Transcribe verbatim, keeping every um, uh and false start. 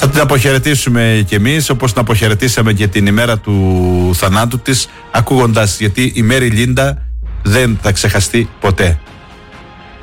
Θα την αποχαιρετήσουμε κι εμείς, όπως την αποχαιρετήσαμε και την ημέρα του θανάτου της, ακούγοντας, γιατί η Μέρι Λίντα δεν θα ξεχαστεί ποτέ.